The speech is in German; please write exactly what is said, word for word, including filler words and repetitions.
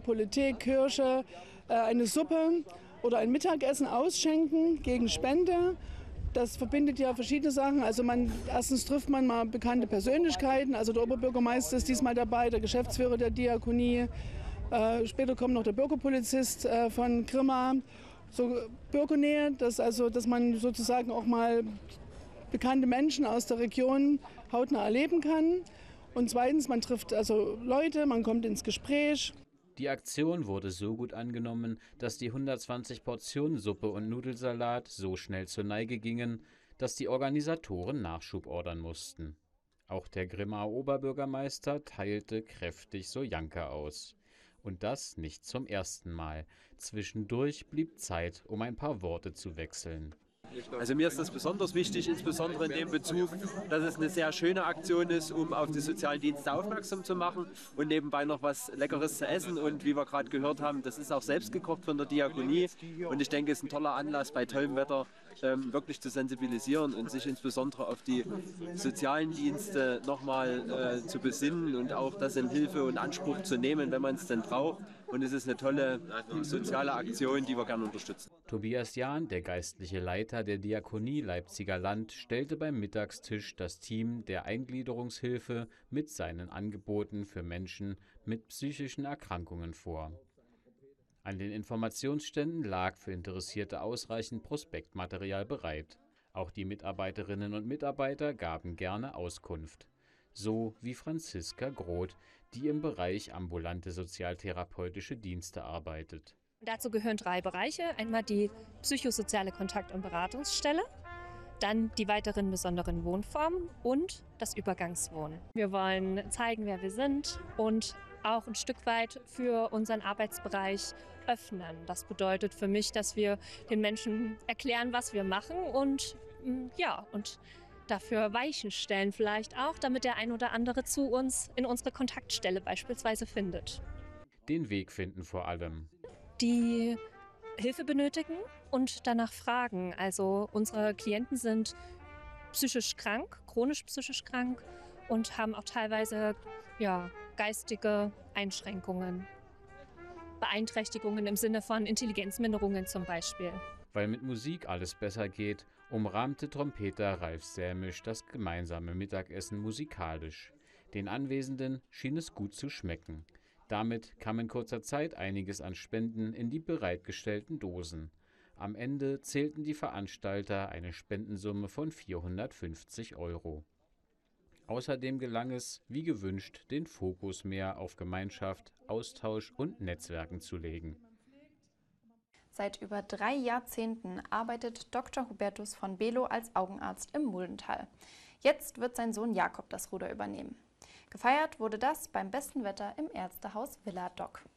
Politik, Kirche äh, eine Suppe oder ein Mittagessen ausschenken gegen Spende. Das verbindet ja verschiedene Sachen. Also man, erstens trifft man mal bekannte Persönlichkeiten. Also der Oberbürgermeister ist diesmal dabei, der Geschäftsführer der Diakonie. Äh, später kommt noch der Bürgerpolizist äh, von Grimma. So Bürgernähe, dass, also, dass man sozusagen auch mal bekannte Menschen aus der Region hautnah erleben kann. Und zweitens, man trifft also Leute, man kommt ins Gespräch. Die Aktion wurde so gut angenommen, dass die hundertzwanzig Portionen Suppe und Nudelsalat so schnell zur Neige gingen, dass die Organisatoren Nachschub ordern mussten. Auch der Grimmaer Oberbürgermeister teilte kräftig Sojanka aus. Und das nicht zum ersten Mal. Zwischendurch blieb Zeit, um ein paar Worte zu wechseln. Also mir ist das besonders wichtig, insbesondere in dem Bezug, dass es eine sehr schöne Aktion ist, um auf die sozialen Dienste aufmerksam zu machen und nebenbei noch was Leckeres zu essen. Und wie wir gerade gehört haben, das ist auch selbst gekocht von der Diakonie. Und ich denke, es ist ein toller Anlass, bei tollem Wetter ähm, wirklich zu sensibilisieren und sich insbesondere auf die sozialen Dienste nochmal äh, zu besinnen und auch das in Hilfe und Anspruch zu nehmen, wenn man es denn braucht. Und es ist eine tolle soziale Aktion, die wir gerne unterstützen. Tobias Jahn, der geistliche Leiter der Diakonie Leipziger Land, stellte beim Mittagstisch das Team der Eingliederungshilfe mit seinen Angeboten für Menschen mit psychischen Erkrankungen vor. An den Informationsständen lag für Interessierte ausreichend Prospektmaterial bereit. Auch die Mitarbeiterinnen und Mitarbeiter gaben gerne Auskunft. So wie Franziska Groth, die im Bereich ambulante sozialtherapeutische Dienste arbeitet. Dazu gehören drei Bereiche. Einmal die psychosoziale Kontakt- und Beratungsstelle, dann die weiteren besonderen Wohnformen und das Übergangswohnen. Wir wollen zeigen, wer wir sind und auch ein Stück weit für unseren Arbeitsbereich öffnen. Das bedeutet für mich, dass wir den Menschen erklären, was wir machen und ja, und dafür Weichen stellen vielleicht auch, damit der ein oder andere zu uns in unsere Kontaktstelle beispielsweise findet. Den Weg finden vor allem. Die Hilfe benötigen und danach fragen. Also unsere Klienten sind psychisch krank, chronisch psychisch krank und haben auch teilweise ja, geistige Einschränkungen, Beeinträchtigungen im Sinne von Intelligenzminderungen zum Beispiel. Weil mit Musik alles besser geht, umrahmte Trompeter Ralf Sämisch das gemeinsame Mittagessen musikalisch. Den Anwesenden schien es gut zu schmecken. Damit kam in kurzer Zeit einiges an Spenden in die bereitgestellten Dosen. Am Ende zählten die Veranstalter eine Spendensumme von vierhundertfünfzig Euro. Außerdem gelang es, wie gewünscht, den Fokus mehr auf Gemeinschaft, Austausch und Netzwerken zu legen. Seit über drei Jahrzehnten arbeitet Doktor Hubertus von Below als Augenarzt im Muldental. Jetzt wird sein Sohn Jakob das Ruder übernehmen. Gefeiert wurde das beim besten Wetter im Ärztehaus Villa Doc.